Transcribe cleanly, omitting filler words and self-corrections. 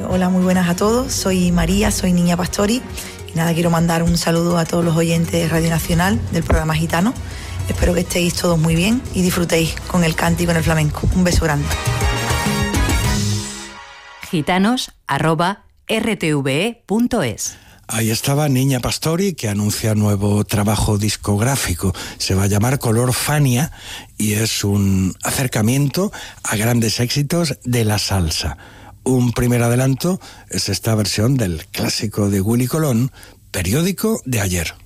Hola, muy buenas a todos. Soy María, soy Niña Pastori. Y nada, quiero mandar un saludo a todos los oyentes de Radio Nacional del programa Gitano. Espero que estéis todos muy bien y disfrutéis con el cante y con el flamenco. Un beso grande. gitanos@rtve.es. Ahí estaba Niña Pastori, que anuncia nuevo trabajo discográfico. Se va a llamar Color Fania y es un acercamiento a grandes éxitos de la salsa. Un primer adelanto es esta versión del clásico de Willy Colón, Periódico de ayer.